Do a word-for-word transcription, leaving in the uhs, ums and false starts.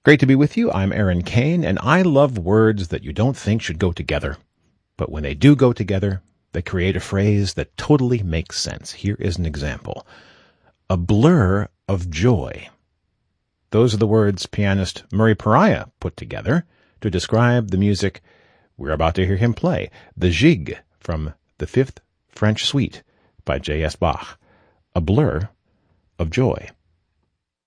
Great to be with you. I'm Aaron Kane, and I love words that you don't think should go together. But when they do go together, they create a phrase that totally makes sense. Here is an example. A blur of joy. Those are the words pianist Murray Pariah put together to describe the music we're about to hear him play, the Gigue from the Fifth French Suite by J S Bach. A blur of joy.